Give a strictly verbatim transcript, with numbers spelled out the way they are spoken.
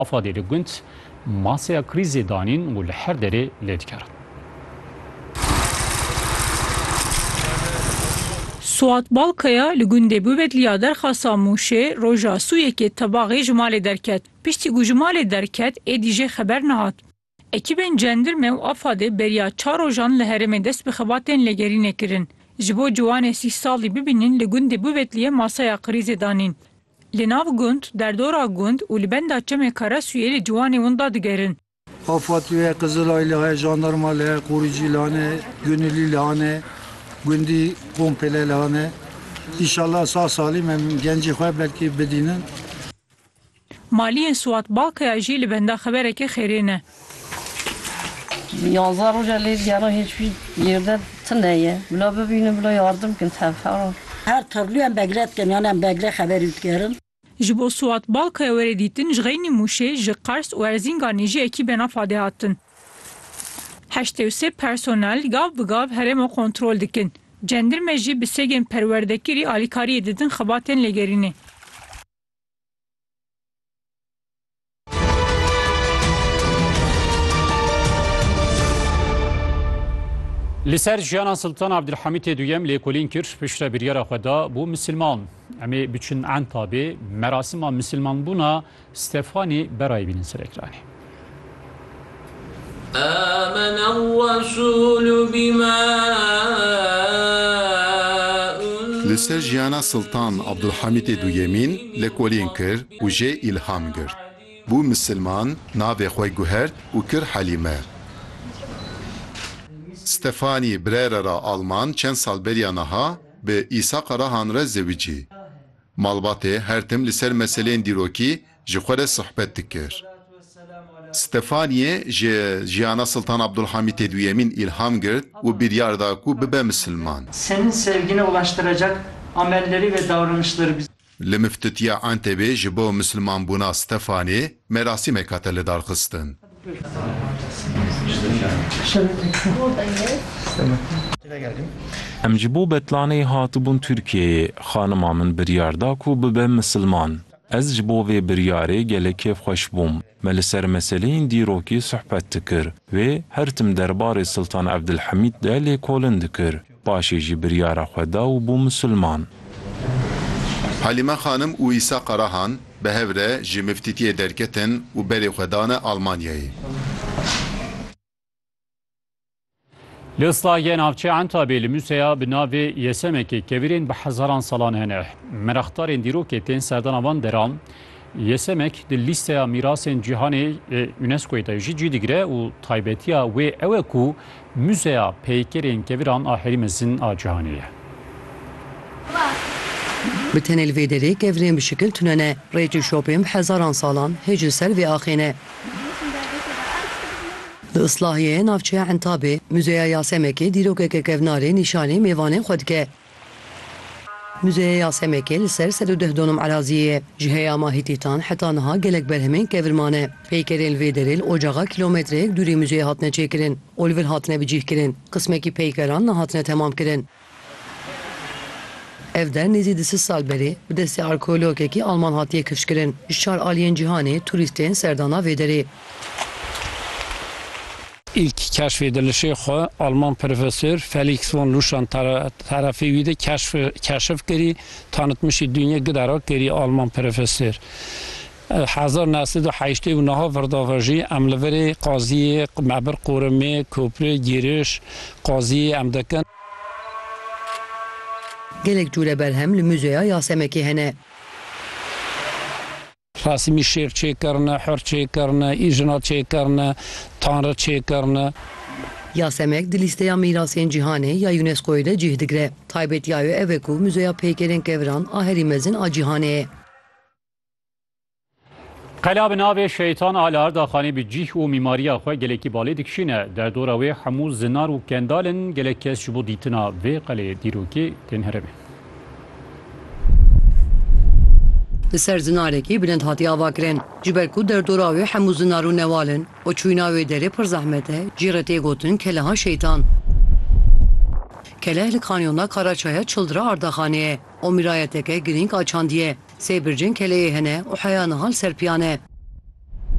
Afadê li gund masaya krîzê danîn û li her derê lê dikerin. Suat Balkaya li gundê bûvetliya derxasta Mûşê roja sûyekê tebaxê ji malê derket. Piştî ku ji malê derket êdî jê xeber nehat. Ekîbên cendirme û Afadê beriya çar rojan li herêmê dest bi xebatên lêgerînê kirin. Ji bo ciwanê sî salî bibînin li gundê bûvetliyê masaya krîzê danîn. Li nav gund, derdora gund û li benda çemê Karasûyê li ciwanê wan da digerin. Afatî, Qızılaylı heye, jandarmalı heye, koruyucu hane, gönüllü hane, gündî pompele hane. İnşallah sağ salim em gencî xwe belkî bidînin. Maliyên Suat Balkaya jî li benda xeberekê xêrê ne. Yazar roja lê digera hiçbir yerde tıneye. Bila bibînin, bila yardım kin tevfera. Her türlü em begretken yani em begre xeber ütgerin. Ji bo Suat Balkaya were dîtin ji xeynî Mûşê ji Qers û Erzinganê jî ekîbên Afadê hatin. heştê û sê personel gav bi gav herêma kontrol dikin. Cendirme jî bi sêgên perwerdekirî alîkariyê didin xebatên lêgerînê. Li ser jiyana Sultan Abdülhamîtê duyem lêkolîn kir piştre biryara xwe da bû misilman. Em ê biçin Entabê merasîma misilmanbûna Stefanî berayê bînin ser ekranê. آمن الرسول بما Li ser jiyana Sultan Abdülhamîtê duyemîn lêkolîn kir û jê îlham girt. Bû misilman navê xwe guher û kir Helîme. Stefanî birêrera Alman çend sal beriya niha bi Îsa Qarahan re zewicî. Malbatê her tim li ser meseleyên dîrokî ji xwe re sohbet dikir. Stefaniyê ji jiyana Sultan Abdülhamîtê duyemîn îlham girt û biryar da ku bibe misilman. Senin sevgine ulaştıracak amelleri ve davranışları biz. Li miftitiya Entebê ji bo misilmanbûna Stefanî merasîmek hate li darxistin. Em ji bo betlanê hatibûn Tirkiyeyê, xanima min biryar da ku bibe misilman. Ez ji bo vê biryarê gelek kêf xweş bûm. Me li ser meseleyên dîrokî sohbet dikir wê her tim derbarê Sultan Abdülhamît de lêkolin dikir. Paşê jî biryara xwe da û bû misilman. Helîme xanim û Îsa Qarahan bi hev re ji miftîtiyê derketin û berê xwe dane Almanyayê. Li Islahiyê navçe Entabê li Mûseya bi navê Yesemekê kevirên bi hezaran salan hene. Meraxtarên dîrokê tên serdana van deran. Yesemek di lîsteya mirasên cîhanê UNESCO'yê de jî cî digire û taybetiya wê ew e ku Mûseya peykerên keviran a herî mezin a cîhanê ye. Bi tenê li vê derê kevirên bi şekil tunene rêçî şopên bi hezaran salan hêj ser vê axêne. Li Islahiyê navçeya Entabê Müzeya Yasemekê dîrokeke kevnarê nîşanê mêvanên xwe dike. Müzeya Yasemekê li ser sed û deh donum eraziyê ji heya mahîtîtan heta niha gelek berhemên kevirmane. Peykerên li vê derê li ocaxa kilometreyek dûrî müzeyê hatine çêkirin. Olivir hatine bicih kirin. Qismekî peykeran nehatine temam kirin. Ev der nêzî di sih sal berê bi destê arkeologekî Alman hatiye kişkirin. Ji çar aliyên cîhanê turîstên serdana vê derê. İlk keşfedilişi xwe Alman profesör Felix von Lushan tarafı wî de keşif kirî, tanıtmışı dünya gidara kirî Alman profesör. Hezar nesî de heştê û niha virdava jî em li verê qaziyê mebir Qoremê, Koprê, Giriş, qaziyê em dikin. Gelek cûre berhem li Müzeya Yasemekê hene. Rasîmî şêr çêkirine, hür çêkirine, îjina çêkirine, tanrı çêkirine. Yasemek di lîsteya mirasên cîhanê ya UNESCO'yê de cih digire. Taybetiya wê ev e ku Müzeya peykerên keviran a herî mezin a cîhanê ye. Qela bi navê Şeytan Ala Ardaxanê bi cih û mîmariya xwe gelekî balê dikişîne. Derdora wê hemû zinar û kendalin gelek kes ji bo dîtina vê qelê dîrokî tên herêmê. Li ser zinarekî bilind hatiye avakirin. Ji ber ku derdora wê hemû zinar û newalin û çûyîna wê derê pir zehmet e, jî retê gotin Keleha Şeytan. Keleh li kanyona Karaçaya Çıldıra Ardaxaneyê. O mirayeteke girîng açandiye. Sê bircên keleyê hene û heya nihal serpiyane.